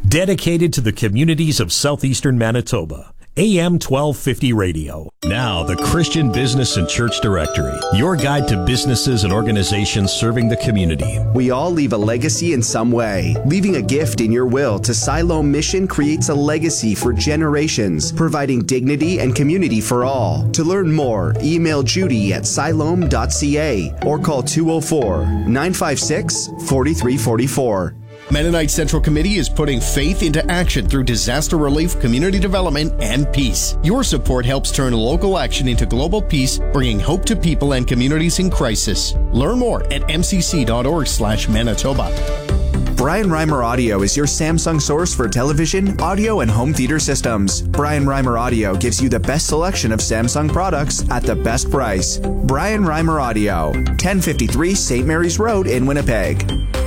dedicated to the communities of southeastern Manitoba. AM 1250 Radio. Now, the Christian Business and Church Directory, your guide to businesses and organizations serving the community. We all leave a legacy in some way. Leaving a gift in your will to Siloam Mission creates a legacy for generations, providing dignity and community for all. To learn more, email Judy at siloam.ca or call 204-956-4344. Mennonite Central Committee is putting faith into action through disaster relief, community development, and peace. Your support helps turn local action into global peace, bringing hope to people and communities in crisis. Learn more at mcc.org/Manitoba. Brian Reimer Audio is your Samsung source for television, audio, and home theater systems. Brian Reimer Audio gives you the best selection of Samsung products at the best price. Brian Reimer Audio, 1053 St. Mary's Road in Winnipeg.